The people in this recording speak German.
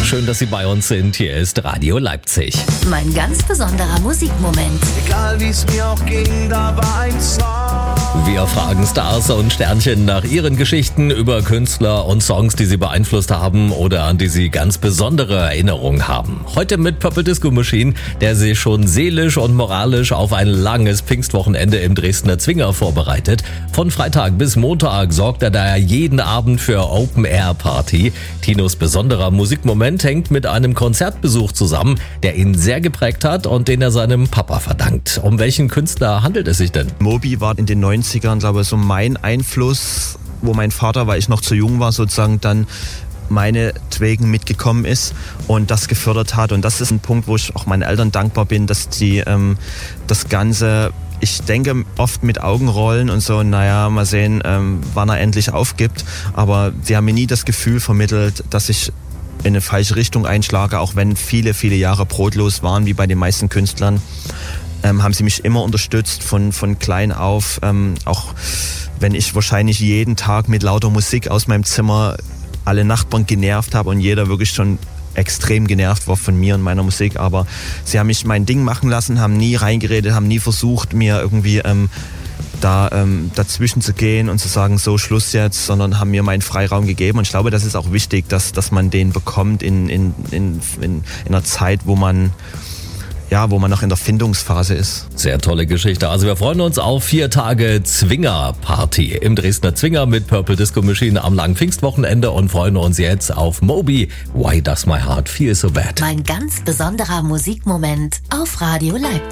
Schön, dass Sie bei uns sind. Hier ist Radio Leipzig. Mein ganz besonderer Musikmoment. Egal wie es mir auch ging, da war ein Song. Wir fragen Stars und Sternchen nach ihren Geschichten über Künstler und Songs, die sie beeinflusst haben oder an die sie ganz besondere Erinnerungen haben. Heute mit Purple Disco Machine, der sich schon seelisch und moralisch auf ein langes Pfingstwochenende im Dresdner Zwinger vorbereitet. Von Freitag bis Montag sorgt er da jeden Abend für Open-Air-Party. Tinos besonderer Musikmoment hängt mit einem Konzertbesuch zusammen, der ihn sehr geprägt hat und den er seinem Papa verdankt. Um welchen Künstler handelt es sich denn? Moby war in den 90ern, glaube ich, so mein Einfluss, wo mein Vater, weil ich noch zu jung war, sozusagen dann meinetwegen mitgekommen ist und das gefördert hat. Und das ist ein Punkt, wo ich auch meinen Eltern dankbar bin, dass die das Ganze, ich denke, oft mit Augenrollen und so, naja, mal sehen, wann er endlich aufgibt. Aber sie haben mir nie das Gefühl vermittelt, dass ich in eine falsche Richtung einschlage, auch wenn viele, viele Jahre brotlos waren, wie bei den meisten Künstlern. Haben sie mich immer unterstützt, von klein auf, auch wenn ich wahrscheinlich jeden Tag mit lauter Musik aus meinem Zimmer alle Nachbarn genervt habe und jeder wirklich schon extrem genervt war von mir und meiner Musik, aber sie haben mich mein Ding machen lassen, haben nie reingeredet, haben nie versucht, mir irgendwie dazwischen zu gehen und zu sagen, so Schluss jetzt, sondern haben mir meinen Freiraum gegeben und ich glaube, das ist auch wichtig, dass man den bekommt in einer Zeit, wo man noch in der Findungsphase ist. Sehr tolle Geschichte. Also wir freuen uns auf 4 Tage Zwinger-Party im Dresdner Zwinger mit Purple Disco Machine am langen Pfingstwochenende und freuen uns jetzt auf Moby. Why Does My Heart Feel So Bad? Mein ganz besonderer Musikmoment auf Radio Leipzig.